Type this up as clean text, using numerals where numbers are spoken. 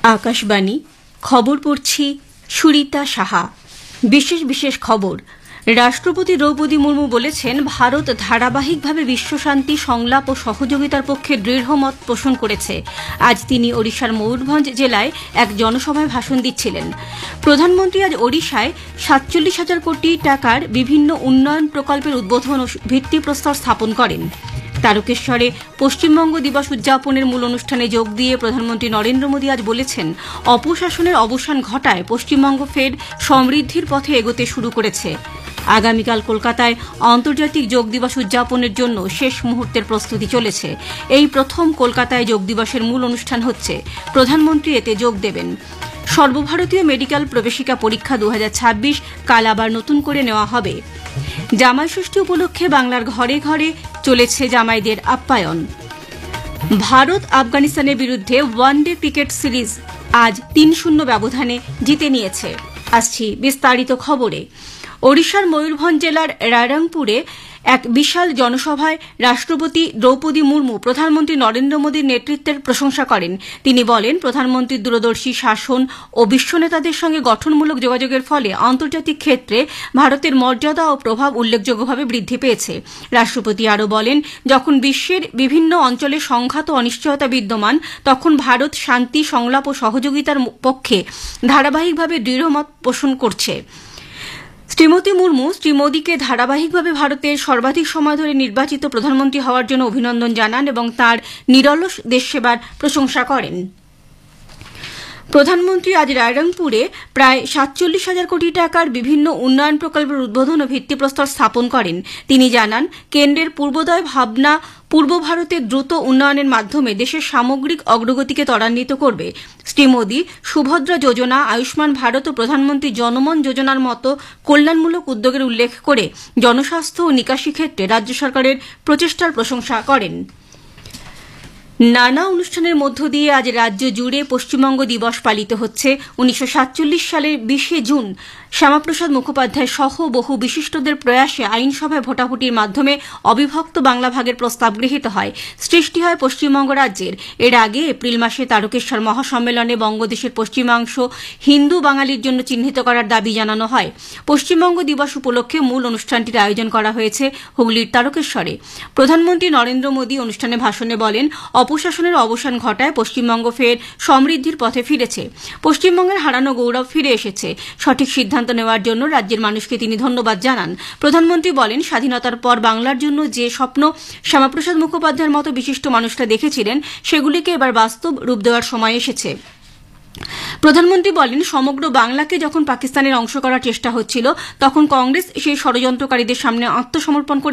আকাশবাণী খবর পড়ছি সুরিতা সাহা। বিশেষ বিশেষ খবর। রাষ্ট্রপতি দ্রৌপদী মুর্মু বলেছেন, ভারত ধারাবাহিকভাবে বিশ্বশান্তি, সংলাপ ও সহযোগিতার পক্ষে দৃঢ় মত পোষণ করেছে। আজ তিনি ওড়িশার ময়ূরভঞ্জ জেলায় এক জনসভায় ভাষণ দিচ্ছিলেন। প্রধানমন্ত্রী আজ ওড়িশায় ৪৭,০০০ কোটি টাকার বিভিন্ন উন্নয়ন প্রকল্পের উদ্বোধন ও ভিত্তিপ্রস্তর স্থাপন করেন। তারকেশ্বরে পশ্চিমবঙ্গ দিবস উদযাপনের মূল অনুষ্ঠানে যোগ দিয়ে প্রধানমন্ত্রী নরেন্দ্র মোদী আজ বলেছেন, অপশাসনের অবসান ঘটায় পশ্চিমবঙ্গ ফের সমৃদ্ধির পথে এগোতে শুরু করেছে। আগামীকাল কলকাতায় আন্তর্জাতিক যোগ দিবস উদযাপনের জন্য শেষ মুহূর্তের প্রস্তুতি চলেছে। এই প্রথম কলকাতায় যোগ দিবসের মূল অনুষ্ঠান হচ্ছে। প্রধানমন্ত্রী এতে যোগ দেবেন। সর্বভারতীয় মেডিকেল প্রবেশিকা পরীক্ষা ২০২৬ কাল আবার নতুন করে নেওয়া হবে। জামাই ষষ্ঠী উপলক্ষে বাংলার ঘরে ঘরে চলেছে জামাইদের আপ্যায়ন। ভারত আফগানিস্তানের বিরুদ্ধে ওয়ানডে ক্রিকেট সিরিজ আজ ৩-০ ব্যবধানে জিতে নিয়েছে। আসছি বিস্তারিত খবরে। ওড়িশার ময়ূরভঞ্জ জেলার রায়রংপুরে এক বিশাল জনসভায় রাষ্ট্রপতি দ্রৌপদী মুর্মু প্রধানমন্ত্রী নরেন্দ্র মোদীর নেতৃত্বের প্রশংসা করেন। তিনি বলেন, প্রধানমন্ত্রীর দূরদর্শী শাসন ও বিশ্ব নেতাদের সঙ্গে গঠনমূলক যোগাযোগের ফলে আন্তর্জাতিক ক্ষেত্রে ভারতের মর্যাদা ও প্রভাব উল্লেখযোগ্যভাবে বৃদ্ধি পেয়েছে। রাষ্ট্রপতি আরও বলেন, যখন বিশ্বের বিভিন্ন অঞ্চলে সংঘাত ও অনিশ্চয়তা বিদ্যমান, তখন ভারত শান্তি, সংলাপ ও সহযোগিতার পক্ষে ধারাবাহিকভাবে দৃঢ়মত পোষণ করছে। শ্রীমতী মুর্মু শ্রী মোদীকে ধারাবাহিকভাবে ভারতের সর্বাধিক সময় ধরে নির্বাচিত প্রধানমন্ত্রী হওয়ার জন্য অভিনন্দন জানান এবং তাঁর নিরলস দেশসেবার প্রশংসা করেন। প্রধানমন্ত্রী আজ রায়রংপুরে প্রায় ৪৭,০০০ কোটি টাকার বিভিন্ন উন্নয়ন প্রকল্পের উদ্বোধন ও ভিত্তিপ্রস্তর স্থাপন করেন। তিনি জানান, কেন্দ্রের পূর্বোদয় ভাবনা পূর্ব ভারতের দ্রুত উন্নয়নের মাধ্যমে দেশের সামগ্রিক অগ্রগতিকে ত্বরান্বিত করবে। শ্রী মোদী সুভদ্রা যোজনা, আয়ুষ্মান ভারত ও প্রধানমন্ত্রী জনমন যোজনার মতো কল্যাণমূলক উদ্যোগের উল্লেখ করে জনস্বাস্থ্য ও নিকাশি ক্ষেত্রে রাজ্য সরকারের প্রচেষ্টার প্রশংসা করেন। নানা অনুষ্ঠানের মধ্য দিয়ে আজ রাজ্য জুড়ে পশ্চিমবঙ্গ দিবস পালিত হচ্ছে। ১৯৪৭ সালের ২০ জুন শ্যামাপ্রসাদ মুখোপাধ্যায় সহ বহু বিশিষ্টদের প্রয়াসে আইনসভায় ভোটাভুটির মাধ্যমে অবিভক্ত বাংলা ভাগের প্রস্তাব গৃহীত হয়। সৃষ্টি হয় পশ্চিমবঙ্গ রাজ্যের। এর আগে এপ্রিল মাসে তারকেশ্বর মহাসম্মেলনে বঙ্গদেশের পশ্চিমাংশ হিন্দু বাঙালির জন্য চিহ্নিত করার দাবি জানানো হয়। পশ্চিমবঙ্গ দিবস উপলক্ষে মূল অনুষ্ঠানটির আয়োজন করা হয়েছে হুগলির তারকেশ্বরে। প্রধানমন্ত্রী নরেন্দ্র মোদী অনুষ্ঠানে ভাষণে বলেন, অপশাসনের অবসান ঘটায় পশ্চিমবঙ্গ ফের সমৃদ্ধির পথে ফিরেছে। পশ্চিমবঙ্গের হারানো গৌরব ফিরে এসেছে। সঠিক সিদ্ধান্ত নেওয়ার জন্য রাজ্যের মানুষকে তিনি ধন্যবাদ জানান। প্রধানমন্ত্রী বলেন, স্বাধীনতার পর বাংলার জন্য যে স্বপ্ন শ্যামাপ্রসাদ মুখোপাধ্যায়ের মতো বিশিষ্ট মানুষরা দেখেছিলেন, সেগুলিকে এবার বাস্তব রূপ দেওয়ার সময় এসেছে। প্রধানমন্ত্রী বলেন, সমগ্র বাংলাকে যখন পাকিস্তানের অংশ করার চেষ্টা হচ্ছিল, তখন কংগ্রেস সেই ষড়যন্ত্রকারীদের সামনে আত্মসমর্পণ করে